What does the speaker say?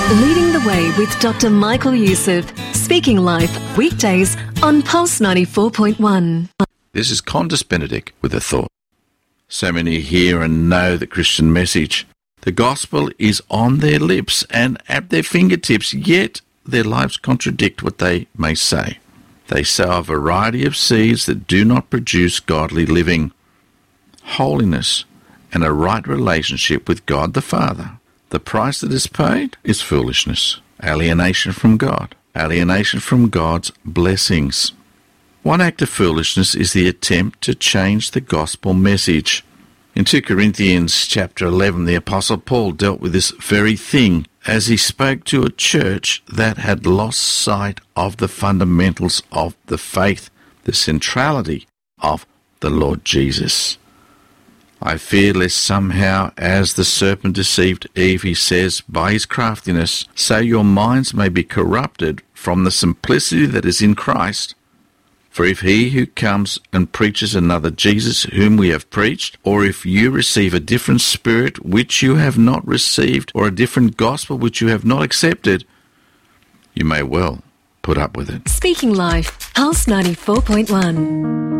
Leading the Way with Dr. Michael Youssef, speaking live weekdays on Pulse 94.1. This is Condis Benedict with a thought. So many hear and know the Christian message. The gospel is on their lips and at their fingertips, yet their lives contradict what they may say. They sow a variety of seeds that do not produce godly living, holiness, and a right relationship with God the Father. The price that is paid is foolishness, alienation from God, alienation from God's blessings. One act of foolishness is the attempt to change the gospel message. In 2 Corinthians chapter 11, the Apostle Paul dealt with this very thing as he spoke to a church that had lost sight of the fundamentals of the faith, the centrality of the Lord Jesus. I fear lest somehow, as the serpent deceived Eve, he says, by his craftiness, so your minds may be corrupted from the simplicity that is in Christ. For if he who comes and preaches another Jesus whom we have preached, or if you receive a different spirit which you have not received, or a different gospel which you have not accepted, you may well put up with it. Speaking Live, Pulse 94.1.